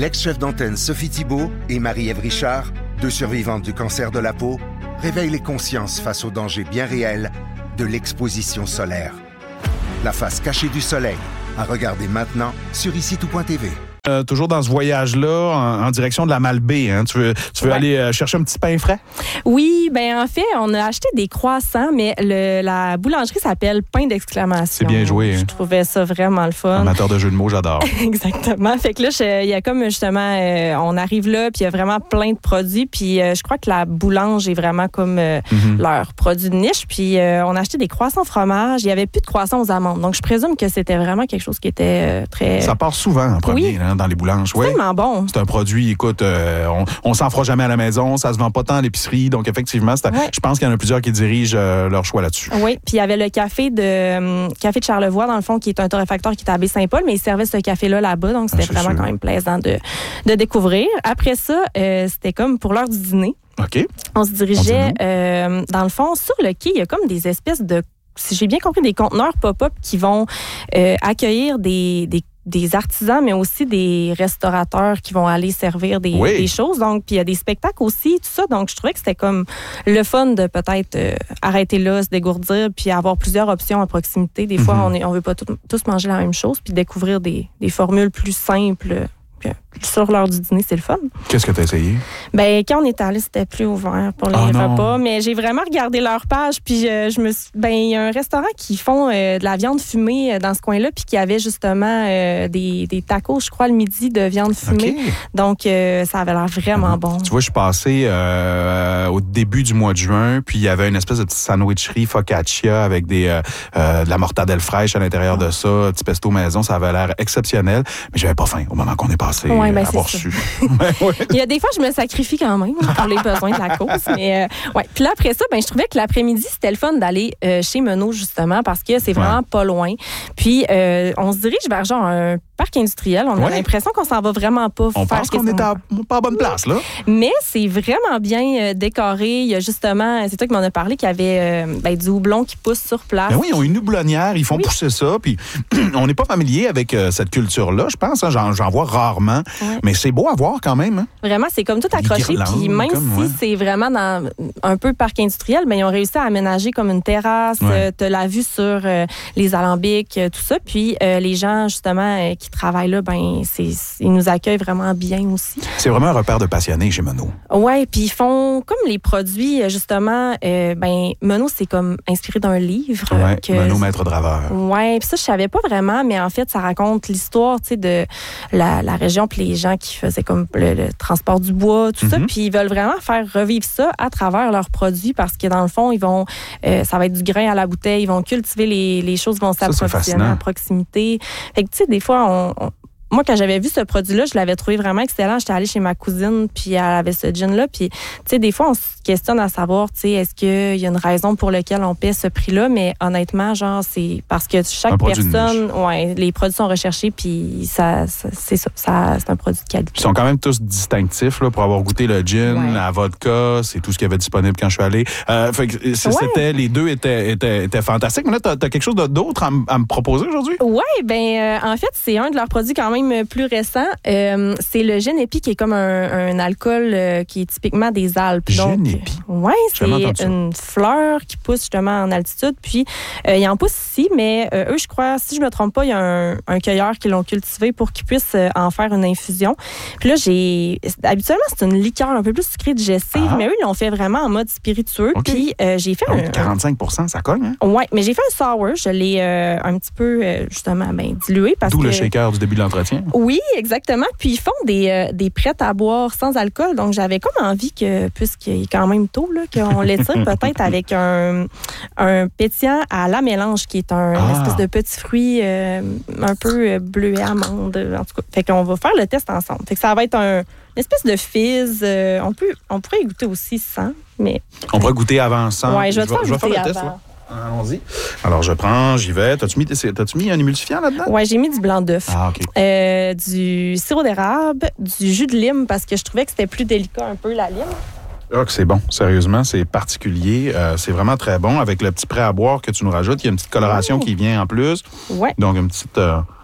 L'ex-chef d'antenne Sophie Thibault et Marie-Ève Richard, 2 survivantes du cancer de la peau, réveillent les consciences face aux dangers bien réels de l'exposition solaire. La face cachée du soleil, à regarder maintenant sur ICITOUP.tv. Toujours dans ce voyage-là, en direction de la Malbaie. Hein? Tu veux aller chercher un petit pain frais? Oui, en fait, on a acheté des croissants, mais la boulangerie s'appelle Pain d'exclamation. C'est bien joué. Je trouvais ça vraiment le fun. Amateur de jeux de mots, j'adore. Exactement. Fait que là, il y a comme justement, on arrive là, puis il y a vraiment plein de produits, puis je crois que la boulange est vraiment comme leur produit de niche. Puis on a acheté des croissants au fromage. Il n'y avait plus de croissants aux amandes. Donc, je présume que c'était vraiment quelque chose qui était très... Ça part souvent en premier, hein, dans les boulanges. C'est tellement bon. C'est un produit, écoute, on s'en fera jamais à la maison, ça se vend pas tant à l'épicerie. Donc, effectivement, je pense qu'il y en a plusieurs qui dirigent leur choix là-dessus. Oui, puis il y avait le café de Charlevoix, dans le fond, qui est un torréfacteur qui est à Baie-Saint-Paul, mais ils servaient ce café-là là-bas. Donc, c'était vraiment quand même plaisant de découvrir. Après ça, c'était comme pour l'heure du dîner. OK. On se dirigeait, dans le fond, sur le quai, il y a comme des espèces de, si j'ai bien compris, des conteneurs pop-up qui vont accueillir des artisans, mais aussi des restaurateurs qui vont aller servir des choses. Donc, puis il y a des spectacles aussi, tout ça. Donc, je trouvais que c'était comme le fun de peut-être arrêter là, se dégourdir, puis avoir plusieurs options à proximité. Des fois, on veut pas tous manger la même chose, puis découvrir des formules plus simples. Sur l'heure du dîner, c'est le fun. Qu'est-ce que tu as essayé? Quand on est allé, c'était plus ouvert pour les repas. Mais j'ai vraiment regardé leur page. Puis il y a un restaurant qui font de la viande fumée dans ce coin-là, puis qui avait justement des tacos, je crois, le midi de viande fumée. Okay. Donc, ça avait l'air vraiment bon. Tu vois, je suis passé au début du mois de juin, puis il y avait une espèce de petite sandwicherie focaccia avec de la mortadelle fraîche à l'intérieur de ça, petit pesto maison. Ça avait l'air exceptionnel. Mais j'avais pas faim au moment qu'on est passé. Avoir su. Il y a des fois, je me sacrifie quand même pour les besoins de la cause. Mais Puis là, après ça, je trouvais que l'après-midi, c'était le fun d'aller chez Menot, justement, parce que c'est vraiment pas loin. Puis, on se dirige vers genre un parc industriel. On a l'impression qu'on s'en va vraiment pas on pense qu'on est pas à bonne place, là. Mais c'est vraiment bien décoré. Il y a justement, c'est toi qui m'en as parlé, qu'il y avait du houblon qui pousse sur place. Ben oui, ils ont une houblonnière, ils font pousser ça. Puis, on n'est pas familier avec cette culture-là, je pense. Hein, j'en vois rarement. Mais c'est beau à voir quand même. Hein? Vraiment, c'est comme tout accroché. Puis même si c'est vraiment dans un peu parc industriel, ils ont réussi à aménager comme une terrasse. Tu as la vue sur les alambics, tout ça. Puis les gens, justement, qui travaillent là, ils nous accueillent vraiment bien aussi. C'est vraiment un repère de passionnés chez Menot. Oui, puis ils font comme les produits, justement. Menot, c'est comme inspiré d'un livre. Menot, maître draveur. Oui, puis ça, je savais pas vraiment, mais en fait, ça raconte l'histoire, de la région, puis les gens qui faisaient comme le transport du bois, tout ça, puis ils veulent vraiment faire revivre ça à travers leurs produits, parce que dans le fond, ils vont, ça va être du grain à la bouteille, ils vont cultiver les choses, ils vont s'approvisionner à proximité. Fait que, des fois, moi, quand j'avais vu ce produit-là, je l'avais trouvé vraiment excellent. J'étais allée chez ma cousine, puis elle avait ce gin-là. Puis, des fois, on se questionne à savoir, est-ce qu'il y a une raison pour laquelle on paie ce prix-là? Mais honnêtement, c'est parce que chaque personne, les produits sont recherchés, puis c'est ça. C'est un produit de qualité. Ils sont quand même tous distinctifs, là, pour avoir goûté le gin, la vodka, c'est tout ce qu'il y avait disponible quand je suis allée. Les deux étaient fantastiques. Mais là, t'as quelque chose d'autre à me proposer aujourd'hui? Oui, en fait, c'est un de leurs produits quand même plus récent. C'est le Genépi, qui est comme un alcool qui est typiquement des Alpes. Genépi? Oui, c'est une fleur qui pousse justement en altitude. Puis, il en pousse ici, mais eux, je crois, si je me trompe pas, il y a un cueilleur qui l'ont cultivé pour qu'ils puissent en faire une infusion. Puis là, habituellement, c'est une liqueur un peu plus sucrée digestive, mais eux, ils l'ont fait vraiment en mode spiritueux. Okay. Puis, j'ai fait 45%, ça cogne, hein? Oui, mais j'ai fait un sour. Je l'ai un petit peu, justement, dilué. D'où le shaker du début de l'entretien. Oui, exactement. Puis, ils font des prêts à boire sans alcool. Donc, j'avais comme envie que, puisqu'il est quand même tôt, là, qu'on l'étire peut-être avec un pétillant à la mélange, qui est un espèce de petit fruit un peu bleuet amande, en tout cas. Fait qu'on va faire le test ensemble. Fait que ça va être une espèce de fizz. On pourrait y goûter aussi sans, mais... On pourrait goûter avant sans. Oui, je vais faire le test. Là. Allons-y. Alors, j'y vais. T'as-tu mis un émulsifiant là-dedans? Oui, j'ai mis du blanc d'œuf. OK. Du sirop d'érable, du jus de lime, parce que je trouvais que c'était plus délicat un peu, la lime. Ah, c'est bon. Sérieusement, c'est particulier. C'est vraiment très bon. Avec le petit prêt à boire que tu nous rajoutes, il y a une petite coloration qui vient en plus. Ouais. Donc, une petite